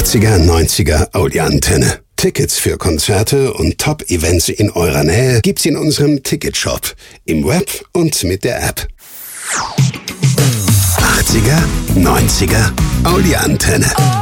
80er, 90er Audi-Antenne. Tickets für Konzerte und Top-Events in eurer Nähe gibt's in unserem Ticketshop, im Web und mit der App. 80er, 90er Audi-Antenne.